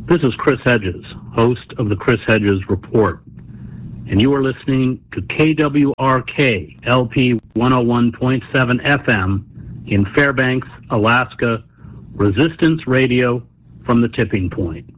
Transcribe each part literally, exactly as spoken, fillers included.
This is Chris Hedges, host of the Chris Hedges Report, and you are listening to K W R K L P one oh one point seven F M in Fairbanks, Alaska, Resistance Radio from the tipping point.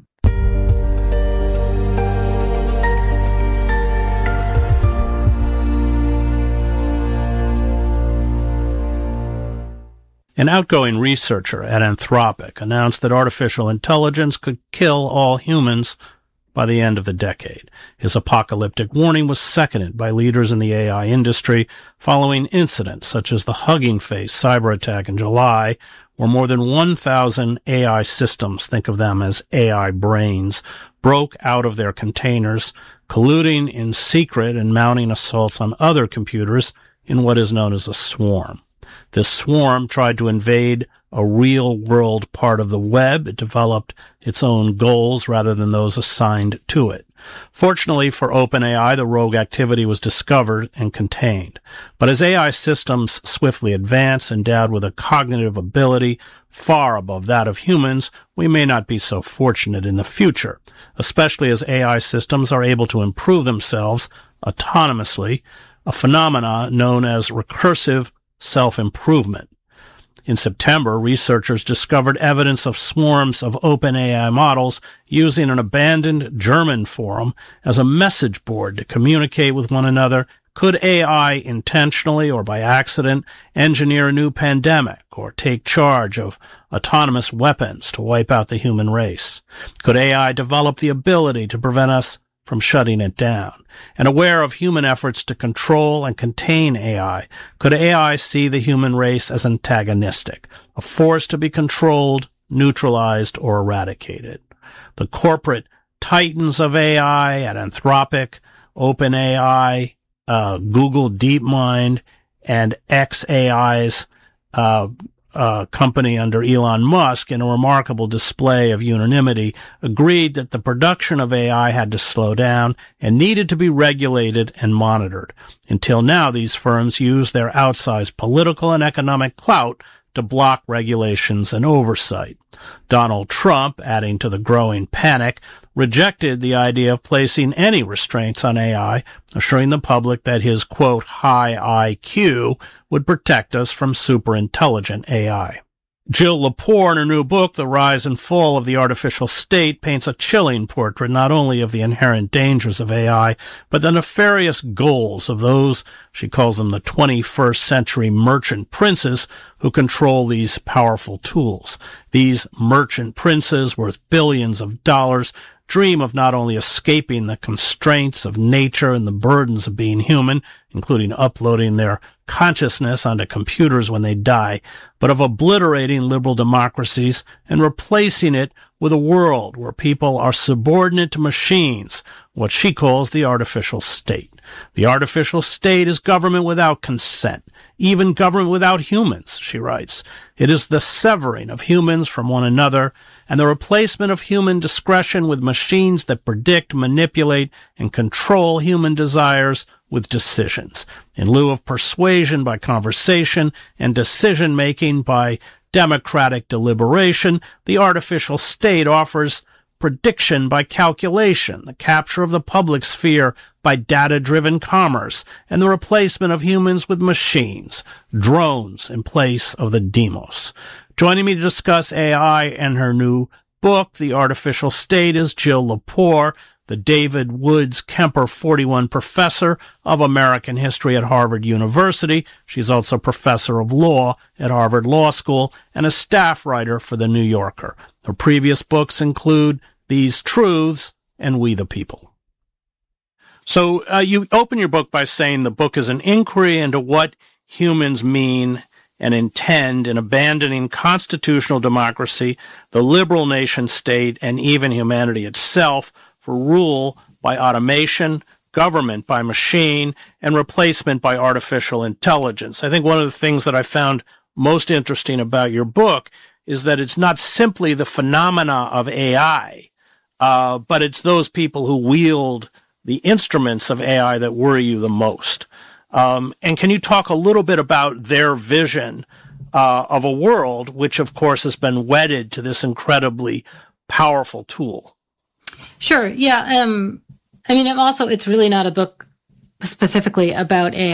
An outgoing researcher at Anthropic announced that artificial intelligence could kill all humans by the end of the decade. His apocalyptic warning was seconded by leaders in the A I industry following incidents such as the Hugging Face cyber attack in July, where more than one thousand A I systems, think of them as A I brains, broke out of their containers, colluding in secret and mounting assaults on other computers in what is known as a swarm. This swarm tried to invade a real-world part of the web. It developed its own goals rather than those assigned to it. Fortunately for OpenAI, the rogue activity was discovered and contained. But as A I systems swiftly advance, endowed with a cognitive ability far above that of humans, we may not be so fortunate in the future, especially as A I systems are able to improve themselves autonomously, a phenomenon known as recursive self-improvement. In September, researchers discovered evidence of swarms of OpenAI models using an abandoned German forum as a message board to communicate with one another. Could A I intentionally or by accident engineer a new pandemic or take charge of autonomous weapons to wipe out the human race? Could A I develop the ability to prevent us from shutting it down? And aware of human efforts to control and contain A I, could A I see the human race as antagonistic, a force to be controlled, neutralized, or eradicated? The corporate titans of A I at Anthropic, OpenAI, uh, Google DeepMind, and xAI's uh, Uh, company under Elon Musk, in a remarkable display of unanimity, agreed that the production of A I had to slow down and needed to be regulated and monitored. Until now, these firms use their outsized political and economic clout to block regulations and oversight. Donald Trump, adding to the growing panic, rejected the idea of placing any restraints on A I, assuring the public that his, quote, high I Q would protect us from superintelligent A I. Jill Lepore, in her new book, The Rise and Fall of the Artificial State, paints a chilling portrait not only of the inherent dangers of A I, but the nefarious goals of those, she calls them the twenty-first century merchant princes, who control these powerful tools. These merchant princes, worth billions of dollars, dream of not only escaping the constraints of nature and the burdens of being human, including uploading their consciousness onto computers when they die, but of obliterating liberal democracies and replacing it with a world where people are subordinate to machines, what she calls the artificial state. The artificial state is government without consent, even government without humans, she writes. It is the severing of humans from one another and the replacement of human discretion with machines that predict, manipulate, and control human desires with decisions, in lieu of persuasion by conversation and decision-making by democratic deliberation. The artificial state offers prediction by calculation, the capture of the public sphere by data-driven commerce, and the replacement of humans with machines, drones in place of the demos. Joining me to discuss A I and her new book, The Artificial State, is Jill Lepore, the David Woods Kemper forty-one Professor of American History at Harvard University. She's also professor of law at Harvard Law School and a staff writer for The New Yorker. Her previous books include These Truths and We the People. So uh, you open your book by saying the book is an inquiry into what humans mean and intend in abandoning constitutional democracy, the liberal nation state, and even humanity itself for rule by automation, government by machine, and replacement by artificial intelligence. I think one of the things that I found most interesting about your book is that it's not simply the phenomena of A I, uh, but it's those people who wield the instruments of A I that worry you the most. Um, and can you talk a little bit about their vision uh, of a world which, of course, has been wedded to this incredibly powerful tool? Sure. Yeah. Um, I mean, I'm also, it's really not a book specifically about A I.